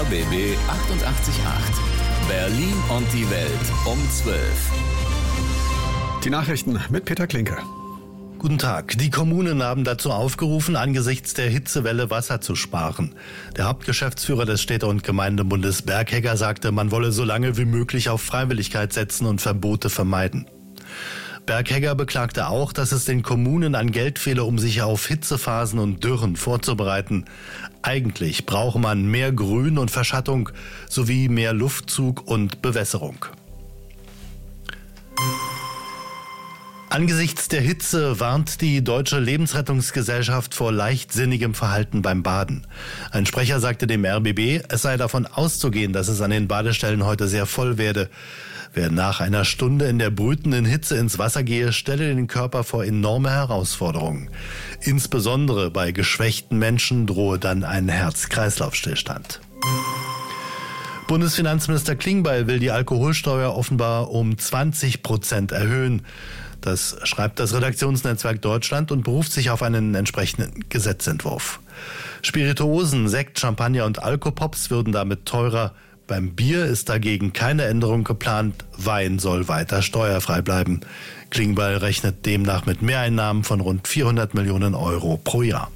RBB 88.8. Berlin und die Welt um 12. Die Nachrichten mit Peter Klinke. Guten Tag. Die Kommunen haben dazu aufgerufen, angesichts der Hitzewelle Wasser zu sparen. Der Hauptgeschäftsführer des Städte- und Gemeindebundes Berghegger sagte, man wolle so lange wie möglich auf Freiwilligkeit setzen und Verbote vermeiden. Berghegger beklagte auch, dass es den Kommunen an Geld fehle, um sich auf Hitzephasen und Dürren vorzubereiten. Eigentlich brauche man mehr Grün und Verschattung sowie mehr Luftzug und Bewässerung. Angesichts der Hitze warnt die Deutsche Lebensrettungsgesellschaft vor leichtsinnigem Verhalten beim Baden. Ein Sprecher sagte dem RBB, es sei davon auszugehen, dass es an den Badestellen heute sehr voll werde. Wer nach einer Stunde in der brütenden Hitze ins Wasser gehe, stelle den Körper vor enorme Herausforderungen. Insbesondere bei geschwächten Menschen drohe dann ein Herz-Kreislauf-Stillstand. Bundesfinanzminister Klingbeil will die Alkoholsteuer offenbar um 20% erhöhen. Das schreibt das Redaktionsnetzwerk Deutschland und beruft sich auf einen entsprechenden Gesetzentwurf. Spirituosen, Sekt, Champagner und Alkopops würden damit teurer. Beim Bier ist dagegen keine Änderung geplant. Wein soll weiter steuerfrei bleiben. Klingbeil rechnet demnach mit Mehreinnahmen von rund 400 Millionen Euro pro Jahr.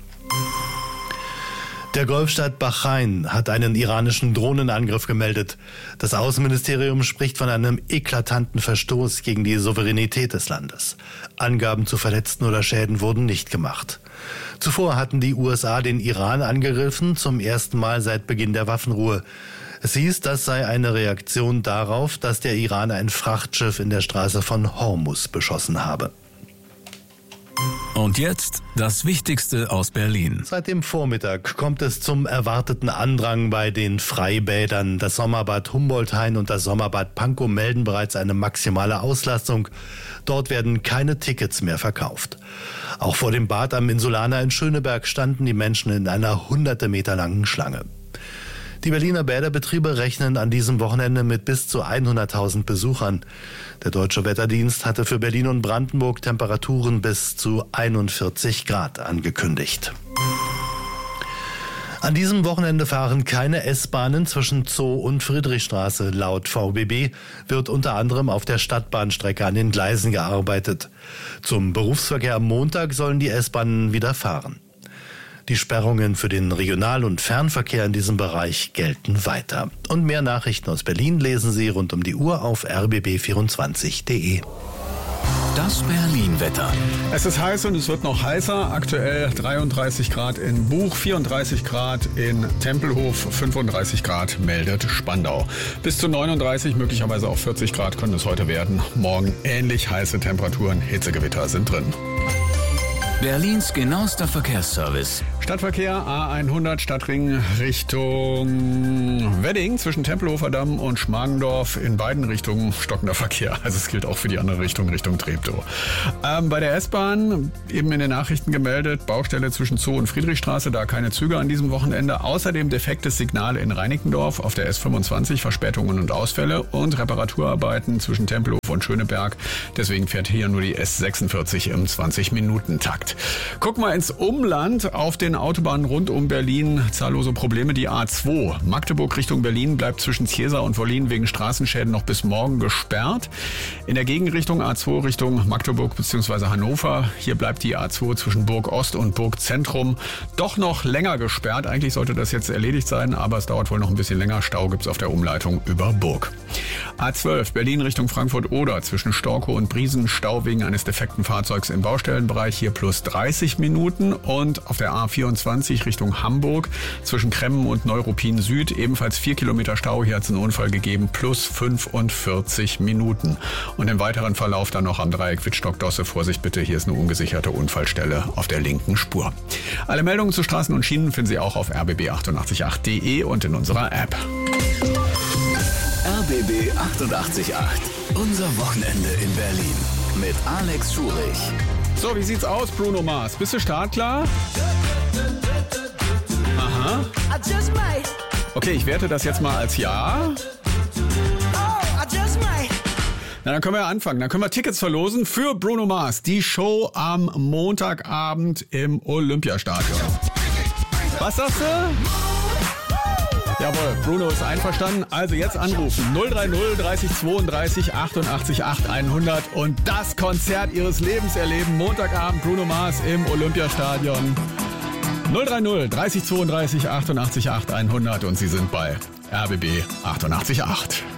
Der Golfstaat Bahrain hat einen iranischen Drohnenangriff gemeldet. Das Außenministerium spricht von einem eklatanten Verstoß gegen die Souveränität des Landes. Angaben zu Verletzten oder Schäden wurden nicht gemacht. Zuvor hatten die USA den Iran angegriffen, zum ersten Mal seit Beginn der Waffenruhe. Es hieß, das sei eine Reaktion darauf, dass der Iran ein Frachtschiff in der Straße von Hormuz beschossen habe. Und jetzt das Wichtigste aus Berlin. Seit dem Vormittag kommt es zum erwarteten Andrang bei den Freibädern. Das Sommerbad Humboldt-Hain und das Sommerbad Pankow melden bereits eine maximale Auslastung. Dort werden keine Tickets mehr verkauft. Auch vor dem Bad am Insulaner in Schöneberg standen die Menschen in einer hunderte Meter langen Schlange. Die Berliner Bäderbetriebe rechnen an diesem Wochenende mit bis zu 100.000 Besuchern. Der Deutsche Wetterdienst hatte für Berlin und Brandenburg Temperaturen bis zu 41 Grad angekündigt. An diesem Wochenende fahren keine S-Bahnen zwischen Zoo und Friedrichstraße. Laut VBB wird unter anderem auf der Stadtbahnstrecke an den Gleisen gearbeitet. Zum Berufsverkehr am Montag sollen die S-Bahnen wieder fahren. Die Sperrungen für den Regional- und Fernverkehr in diesem Bereich gelten weiter. Und mehr Nachrichten aus Berlin lesen Sie rund um die Uhr auf rbb24.de. Das Berlin-Wetter. Es ist heiß und es wird noch heißer. Aktuell 33 Grad in Buch, 34 Grad in Tempelhof, 35 Grad meldet Spandau. Bis zu 39, möglicherweise auch 40 Grad können es heute werden. Morgen ähnlich heiße Temperaturen, Hitzegewitter sind drin. Berlins genauester Verkehrsservice. Stadtverkehr A100 Stadtring Richtung Wedding zwischen Tempelhofer Damm und Schmargendorf. In beiden Richtungen stockender Verkehr. Also es gilt auch für die andere Richtung, Richtung Treptow. Bei der S-Bahn, eben in den Nachrichten gemeldet, Baustelle zwischen Zoo und Friedrichstraße, da keine Züge an diesem Wochenende. Außerdem defektes Signal in Reinickendorf auf der S25, Verspätungen und Ausfälle und Reparaturarbeiten zwischen Tempelhof und Schöneberg. Deswegen fährt hier nur die S46 im 20-Minuten-Takt. Guck mal ins Umland. Auf den Autobahnen rund um Berlin zahllose Probleme. Die A2 Magdeburg Richtung Berlin bleibt zwischen Ziesa und Wollin wegen Straßenschäden noch bis morgen gesperrt. In der Gegenrichtung A2 Richtung Magdeburg bzw. Hannover. Hier bleibt die A2 zwischen Burg Ost und Burg Zentrum doch noch länger gesperrt. Eigentlich sollte das jetzt erledigt sein, aber es dauert wohl noch ein bisschen länger. Stau gibt's auf der Umleitung über Burg. A12 Berlin Richtung Frankfurt-Oder zwischen Storkow und Briesen. Stau wegen eines defekten Fahrzeugs im Baustellenbereich. Hier plus 30 Minuten. Und auf der A24 Richtung Hamburg zwischen Kremmen und Neuruppin Süd ebenfalls 4 Kilometer Stau. Hier hat es einen Unfall gegeben, plus 45 Minuten. Und im weiteren Verlauf dann noch am Dreieck Wittstock-Dosse. Vorsicht bitte, hier ist eine ungesicherte Unfallstelle auf der linken Spur. Alle Meldungen zu Straßen und Schienen finden Sie auch auf rbb888.de und in unserer App. RBB 88.8. Unser Wochenende in Berlin. Mit Alex Schurich. So, wie sieht's aus, Bruno Mars? Bist du startklar? Aha. Okay, ich werte das jetzt mal als Ja. Na, dann können wir ja anfangen. Dann können wir Tickets verlosen für Bruno Mars. Die Show am Montagabend im Olympiastadion. Was sagst du? Jawohl, Bruno ist einverstanden. Also jetzt anrufen. 030 30 32 88 8 100 und das Konzert Ihres Lebens erleben. Montagabend Bruno Mars im Olympiastadion. 030 30 32 88 8 100 und Sie sind bei RBB 88 8.